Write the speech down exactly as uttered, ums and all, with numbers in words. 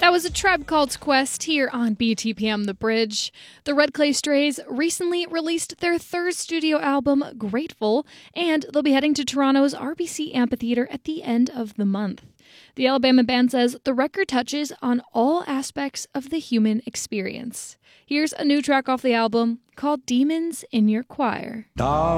That was A Tribe Called Quest here on B T P M The Bridge. The Red Clay Strays recently released their third studio album, Grateful, and they'll be heading to Toronto's R B C Amphitheatre at the end of the month. The Alabama band says the record touches on all aspects of the human experience. Here's a new track off the album called Demons in Your Choir.